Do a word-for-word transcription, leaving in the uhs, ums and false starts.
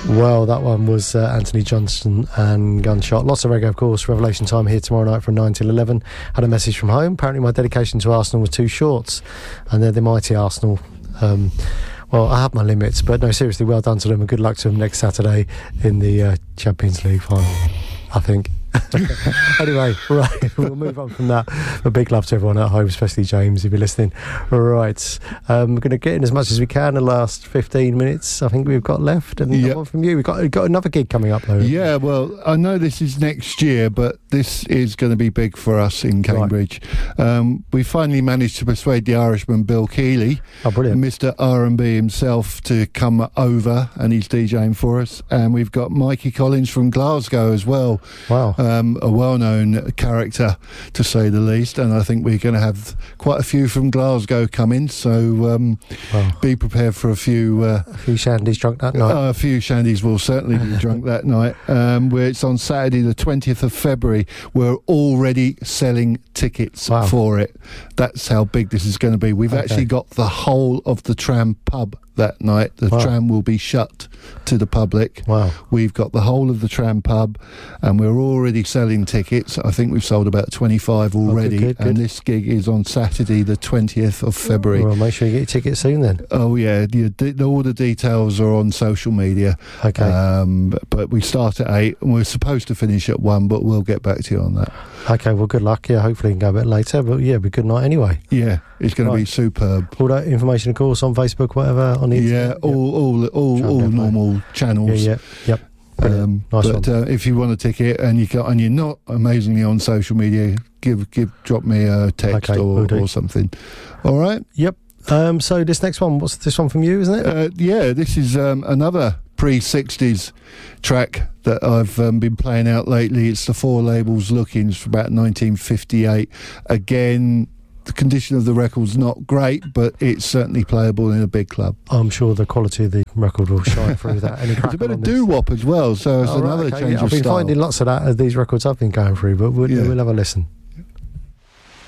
Well, that one was uh, Anthony Johnson and Gunshot. Lots of reggae, of course. Revelation Time here tomorrow night from nine till eleven. Had a message from home. Apparently my dedication to Arsenal was too short, and they're the mighty Arsenal. Um, well, I have my limits, but no, seriously, well done to them, and good luck to them next Saturday in the uh, Champions League final, I think. Anyway, right, we'll move on from that. A big love to everyone at home, especially James, if you're listening. Right, um, we're going to get in as much as we can the last fifteen minutes I think we've got left, and yep. One from you. We've got, we've got another gig coming up though. Yeah, well, I know this is next year, but this is going to be big for us in Cambridge. Right. Um, we finally managed to persuade the Irishman Bill Keeley, oh, brilliant. Mister R and B himself, to come over, and he's DJing for us. And we've got Mikey Collins from Glasgow as well. Wow. Um, a well-known character, to say the least, and I think we're going to have quite a few from Glasgow come in, so um, wow. be prepared for a few uh, a few shandies drunk that night. Uh, a few shandies will certainly be drunk that night. Um, where it's on Saturday the twentieth of February. We're already selling tickets wow. for it. That's how big this is going to be. We've okay. actually got the whole of the Tram pub that night. The wow. Tram will be shut to the public. Wow. We've got the whole of the Tram pub, and we're already selling tickets. I think we've sold about twenty-five already. Oh, good, good, good. And this gig is on Saturday the twentieth of February. Well, make sure you get your tickets soon then. Oh yeah, the, the, all the details are on social media. Okay. Um, but we start at eight, and we're supposed to finish at one, but we'll get back to you on that. Okay, well, good luck. Yeah, hopefully we can go a bit later, but yeah, it'll be a good night anyway. Yeah, it's going right. to be superb. All that information, of course, on Facebook, whatever, on the yeah, internet. all all all, all normal channels. Yeah, yeah, yep. Um, nice but uh, if you want a ticket and you can, and you're not amazingly on social media, give give drop me a text okay, or, or something. All right. Yep. Um, so this next one, what's this one from you, isn't it? Uh, yeah, this is um, another pre-sixties track that I've um, been playing out lately. It's the Four Labels Lookings from about nineteen fifty-eight. Again, the condition of the record's not great, but it's certainly playable in a big club. I'm sure the quality of the record will shine through that. Any There's a bit of doo-wop as well, so it's oh, another right, okay. change yeah, of I've been style. finding lots of that of these records I've been going through, but we'll, yeah. we'll have a listen.